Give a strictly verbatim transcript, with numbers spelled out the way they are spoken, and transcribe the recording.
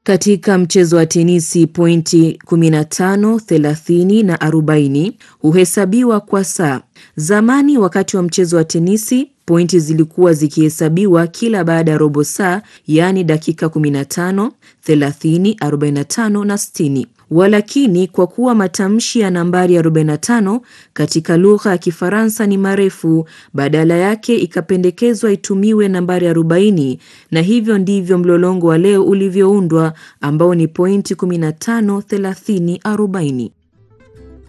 Katika mchezo wa tenisi, pointi kumi na tano, thelathini na arobaini huhesabiwa kwa saa. Zamani wakati wa mchezo wa tenisi, pointi zilikuwa zikihesabiwa kila baada ya robo saa, yaani dakika kumi na tano, thelathini, arobaini na tano na sitini. Walakini kwa kuwa matamshi ya nambari arobaini na tano katika lugha ya Kifaransa ni marefu, badala yake ikapendekezwa itumiwe nambari arobaini, na hivyo ndivyo mlolongo wa leo ulivyoundwa, ambao ni pointi kumi na tano, thelathini, arobaini.